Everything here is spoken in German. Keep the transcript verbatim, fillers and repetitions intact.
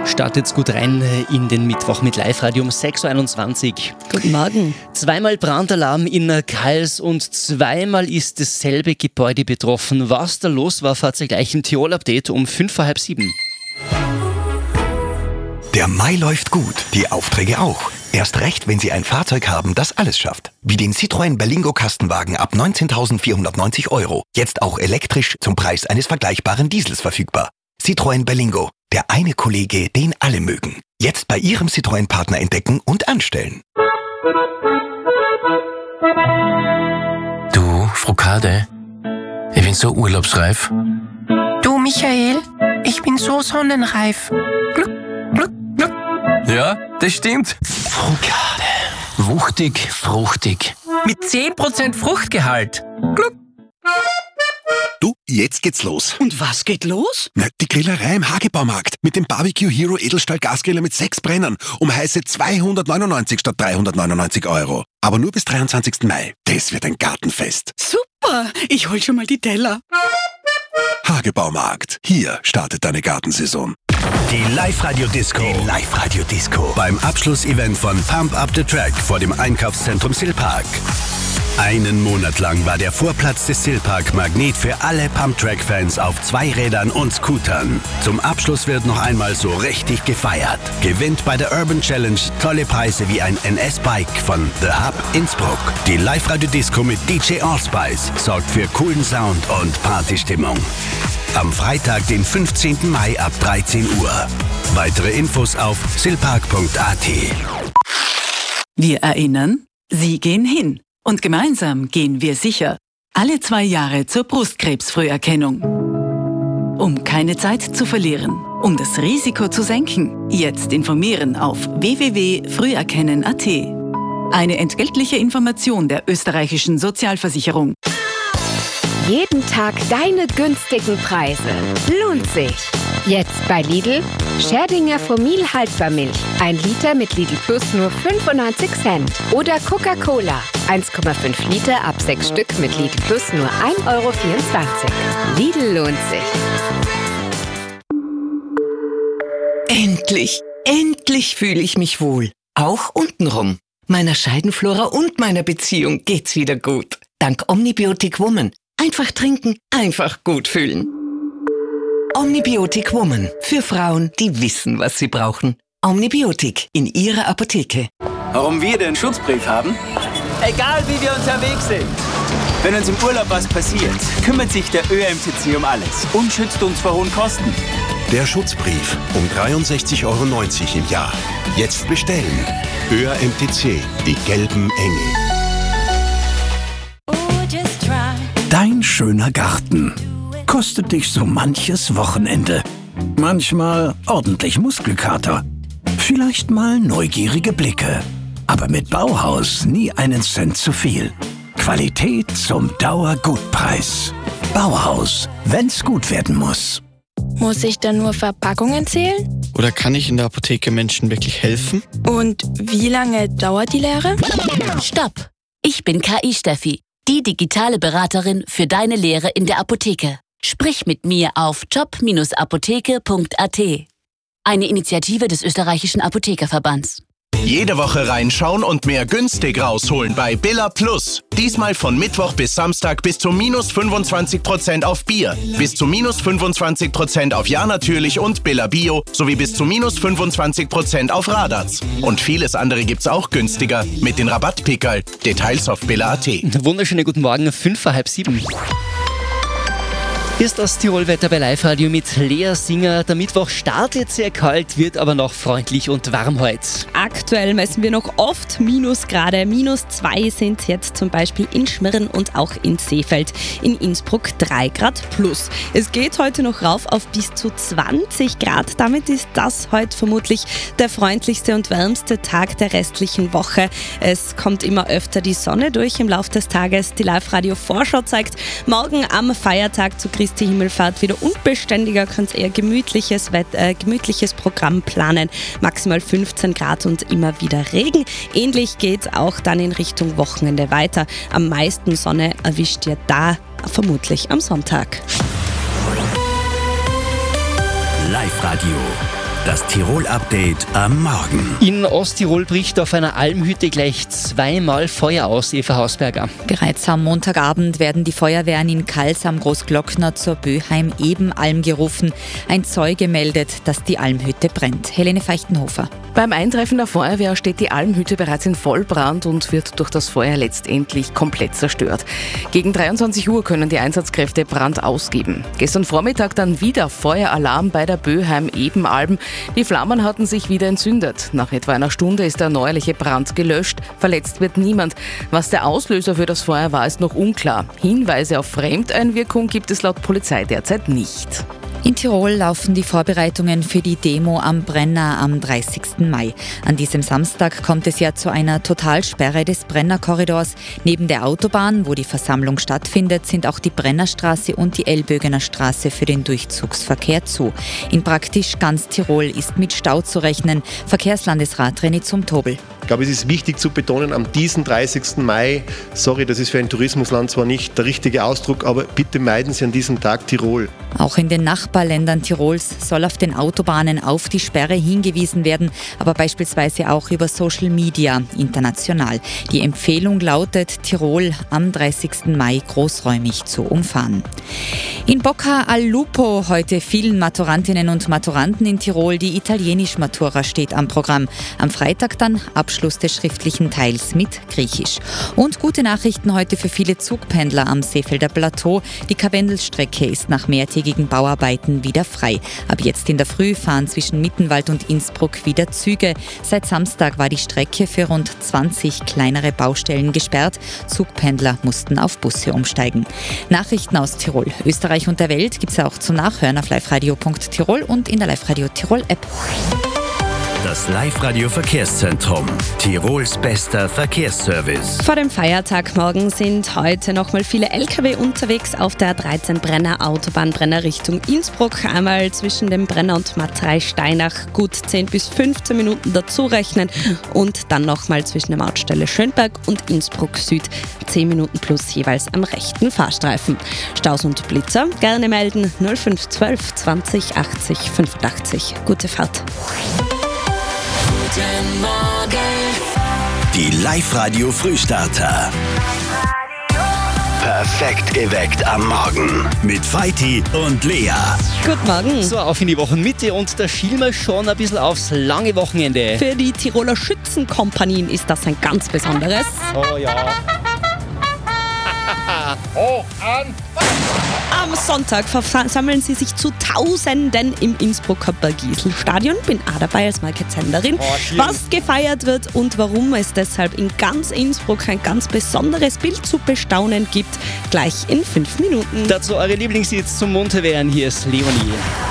Startet gut rein in den Mittwoch mit Live-Radio um sechs Uhr einundzwanzig. Guten Morgen. Zweimal Brandalarm in Kals und zweimal ist dasselbe Gebäude betroffen. Was da los war, erfahrt ihr gleich im Tirol-Update um fünf vor halb sieben. Der Mai läuft gut, die Aufträge auch. Erst recht, wenn Sie ein Fahrzeug haben, das alles schafft. Wie den Citroën Berlingo Kastenwagen ab neunzehntausendvierhundertneunzig Euro. Jetzt auch elektrisch zum Preis eines vergleichbaren Diesels verfügbar. Citroën Berlingo, der eine Kollege, den alle mögen. Jetzt bei Ihrem Citroën-Partner entdecken und anstellen. Du, Frokade, ich bin so urlaubsreif. Du, Michael, ich bin so sonnenreif. Gluck, gluck, gluck. Ja, das stimmt. Frokade. Wuchtig, fruchtig. Mit zehn Prozent Fruchtgehalt. Gluck. Du, jetzt geht's los. Und was geht los? Na, die Grillerei im Hagebaumarkt mit dem Barbecue Hero Edelstahl Gasgriller mit sechs Brennern um heiße zweihundertneunundneunzig statt dreihundertneunundneunzig Euro. Aber nur bis dreiundzwanzigsten Mai. Das wird ein Gartenfest. Super, ich hol schon mal die Teller. Hagebaumarkt. Hier startet deine Gartensaison. Die Live-Radio-Disco. Die Live-Radio-Disco. Beim Abschlussevent von Pump Up the Track vor dem Einkaufszentrum Silpark. Einen Monat lang war der Vorplatz des Silpark Magnet für alle Pump-Track-Fans auf Zweirädern und Scootern. Zum Abschluss wird noch einmal so richtig gefeiert. Gewinnt bei der Urban Challenge tolle Preise wie ein N S-Bike von The Hub Innsbruck. Die Live-Radio-Disco mit D J Allspice sorgt für coolen Sound und Partystimmung. Am Freitag, den fünfzehnten Mai ab dreizehn Uhr. Weitere Infos auf silpark punkt a t. Wir erinnern, Sie gehen hin. Und gemeinsam gehen wir sicher. Alle zwei Jahre zur Brustkrebsfrüherkennung. Um keine Zeit zu verlieren, um das Risiko zu senken, jetzt informieren auf w w w punkt früherkennen punkt a t. Eine entgeltliche Information der österreichischen Sozialversicherung. Jeden Tag deine günstigen Preise. Lohnt sich. Jetzt bei Lidl. Scherdinger Fomil Haltbarmilch. Ein Liter mit Lidl Plus nur fünfundneunzig Cent. Oder Coca-Cola. eins Komma fünf Liter ab sechs Stück mit Lidl Plus nur ein Euro vierundzwanzig. Lidl lohnt sich. Endlich, endlich fühle ich mich wohl. Auch untenrum. Meiner Scheidenflora und meiner Beziehung geht's wieder gut. Dank Omnibiotic Woman. Einfach trinken, einfach gut fühlen. Omnibiotic Woman. Für Frauen, die wissen, was sie brauchen. Omnibiotic in ihrer Apotheke. Warum wir den Schutzbrief haben? Egal wie wir unterwegs sind. Wenn uns im Urlaub was passiert, kümmert sich der Ö M T C um alles und schützt uns vor hohen Kosten. Der Schutzbrief um dreiundsechzig Euro neunzig im Jahr. Jetzt bestellen. Ö M T C, die gelben Engel. Dein schöner Garten kostet dich so manches Wochenende. Manchmal ordentlich Muskelkater. Vielleicht mal neugierige Blicke. Aber mit Bauhaus nie einen Cent zu viel. Qualität zum Dauergutpreis. Bauhaus, wenn's gut werden muss. Muss ich dann nur Verpackungen zählen? Oder kann ich in der Apotheke Menschen wirklich helfen? Und wie lange dauert die Lehre? Stopp! Ich bin K I-Steffi, die digitale Beraterin für deine Lehre in der Apotheke. Sprich mit mir auf job Bindestrich apotheke punkt a t. Eine Initiative des österreichischen Apothekerverbands. Jede Woche reinschauen und mehr günstig rausholen bei Billa Plus. Diesmal von Mittwoch bis Samstag bis zu minus fünfundzwanzig Prozent auf Bier, bis zu minus fünfundzwanzig Prozent auf Ja natürlich und Billa Bio sowie bis zu minus fünfundzwanzig Prozent auf Radatz. Und vieles andere gibt's auch günstiger mit den Rabattpickerl. Details auf billa punkt a t. Wunderschönen guten Morgen, fünf vor halb sieben. Hier ist das Tirolwetter bei Live-Radio mit Lea Singer. Der Mittwoch startet sehr kalt, wird aber noch freundlich und warm heute. Aktuell messen wir noch oft Minusgrade. Minus zwei sind jetzt zum Beispiel in Schmirn und auch in Seefeld. In Innsbruck drei Grad plus. Es geht heute noch rauf auf bis zu zwanzig Grad. Damit ist das heute vermutlich der freundlichste und wärmste Tag der restlichen Woche. Es kommt immer öfter die Sonne durch im Laufe des Tages. Die Live-Radio-Vorschau zeigt, morgen am Feiertag zu Christi Himmelfahrt wieder unbeständiger, könnt eher gemütliches, äh, gemütliches Programm planen. Maximal fünfzehn Grad und immer wieder Regen. Ähnlich geht es auch dann in Richtung Wochenende weiter. Am meisten Sonne erwischt ihr da vermutlich am Sonntag. Live-Radio. Das Tirol-Update am Morgen. In Osttirol bricht auf einer Almhütte gleich zweimal Feuer aus, Eva Hausberger. Bereits am Montagabend werden die Feuerwehren in Kals am Großglockner zur Böheim-Ebenalm gerufen. Ein Zeuge meldet, dass die Almhütte brennt. Helene Feichtenhofer. Beim Eintreffen der Feuerwehr steht die Almhütte bereits in Vollbrand und wird durch das Feuer letztendlich komplett zerstört. Gegen dreiundzwanzig Uhr können die Einsatzkräfte Brand ausgeben. Gestern Vormittag dann wieder Feueralarm bei der Böheim-Ebenalm. Die Flammen hatten sich wieder entzündet. Nach etwa einer Stunde ist der neuerliche Brand gelöscht. Verletzt wird niemand. Was der Auslöser für das Feuer war, ist noch unklar. Hinweise auf Fremdeinwirkung gibt es laut Polizei derzeit nicht. In Tirol laufen die Vorbereitungen für die Demo am Brenner am dreißigsten Mai. An diesem Samstag kommt es ja zu einer Totalsperre des Brennerkorridors. Neben der Autobahn, wo die Versammlung stattfindet, sind auch die Brennerstraße und die Ellbögener Straße für den Durchzugsverkehr zu. In praktisch ganz Tirol ist mit Stau zu rechnen. Verkehrslandesrat René Zumtobel. Ich glaube, es ist wichtig zu betonen, am diesen dreißigsten Mai, sorry, das ist für ein Tourismusland zwar nicht der richtige Ausdruck, aber bitte meiden Sie an diesem Tag Tirol. Auch in den Nachbarländern Tirols soll auf den Autobahnen auf die Sperre hingewiesen werden, aber beispielsweise auch über Social Media international. Die Empfehlung lautet, Tirol am dreißigsten Mai großräumig zu umfahren. In Bocca al Lupo heute vielen Maturantinnen und Maturanten in Tirol. Die Italienisch-Matura steht am Programm. Am Freitag dann Abschluss des schriftlichen Teils mit Griechisch. Und gute Nachrichten heute für viele Zugpendler am Seefelder Plateau. Die Karwendelstrecke ist nach mehrtägigen Bauarbeiten wieder frei. Ab jetzt in der Früh fahren zwischen Mittenwald und Innsbruck wieder Züge. Seit Samstag war die Strecke für rund zwanzig kleinere Baustellen gesperrt. Zugpendler mussten auf Busse umsteigen. Nachrichten aus Tirol, Österreich und der Welt gibt es auch zum Nachhören auf liveradio punkt tirol und in der Live-Radio Tirol App. Das Live-Radio-Verkehrszentrum. Tirols bester Verkehrsservice. Vor dem Feiertag morgen sind heute nochmal viele L K W unterwegs auf der dreizehn Brenner Autobahn Brenner Richtung Innsbruck. Einmal zwischen dem Brenner und Matrei-Steinach gut zehn bis fünfzehn Minuten dazu rechnen und dann nochmal zwischen der Mautstelle Schönberg und Innsbruck Süd zehn Minuten plus jeweils am rechten Fahrstreifen. Staus und Blitzer gerne melden null fünf zwölf zwanzig achtzig fünfundachtzig. Gute Fahrt. Guten Morgen. Die Live-Radio Frühstarter. Perfekt geweckt am Morgen. Mit Veit und Lea. Guten Morgen. So, auf in die Wochenmitte und da schielen wir schon ein bisschen aufs lange Wochenende. Für die Tiroler Schützenkompanien ist das ein ganz besonderes. Oh ja. Hoch an! Am Sonntag versammeln sie sich zu Tausenden im Innsbrucker Bergisel-Stadion. Bin auch dabei als Markezenderin. Oh, was gefeiert wird und warum es deshalb in ganz Innsbruck ein ganz besonderes Bild zu bestaunen gibt, gleich in fünf Minuten. Dazu eure Lieblingshits zum Munterwerden. Hier ist Leonie.